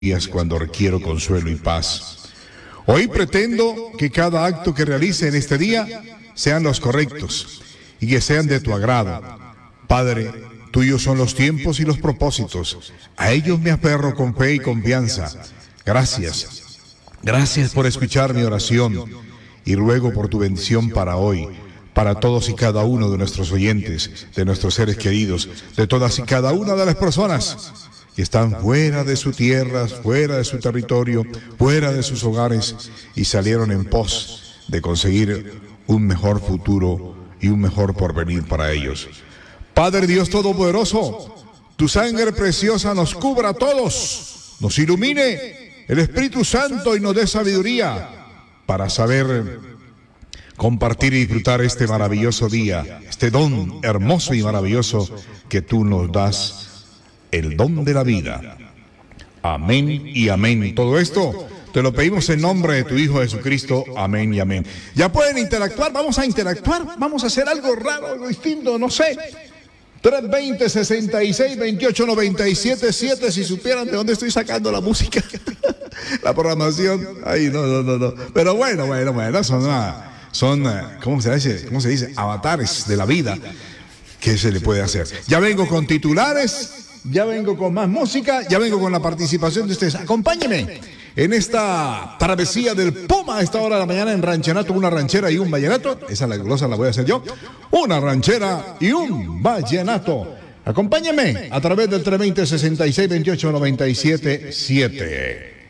días cuando requiero consuelo y paz. Hoy pretendo que cada acto que realice en este día sean los correctos y que sean de tu agrado. Padre, tuyos son los tiempos y los propósitos. A ellos me aferro con fe y confianza. Gracias. Gracias por escuchar mi oración y ruego por tu bendición para hoy, para todos y cada uno de nuestros oyentes, de nuestros seres queridos, de todas y cada una de las personas que están fuera de su tierra, fuera de su territorio, fuera de sus hogares y salieron en pos de conseguir un mejor futuro y un mejor porvenir para ellos. Padre Dios Todopoderoso, tu sangre preciosa nos cubra a todos, nos ilumine el Espíritu Santo y nos dé sabiduría para saber compartir y disfrutar este maravilloso día, este don hermoso y maravilloso que tú nos das, el don de la vida. Amén y amén. Todo esto te lo pedimos en nombre de tu Hijo Jesucristo. Amén y amén. Ya pueden interactuar, vamos a interactuar, vamos a hacer algo raro, algo distinto, no sé. 320-66-28-97-7, si supieran de dónde estoy sacando la música, la programación. Ay, no. Pero bueno, son ¿cómo se dice? Avatares de la vida. ¿Qué se le puede hacer? Ya vengo con titulares. Ya vengo con más música, ya vengo con la participación de ustedes. Acompáñenme en esta travesía del Puma a esta hora de la mañana en Ranchenato, una ranchera y un vallenato. Esa la glosa la voy a hacer yo. Una ranchera y un vallenato. Acompáñenme a través del 320-66-28-97-7.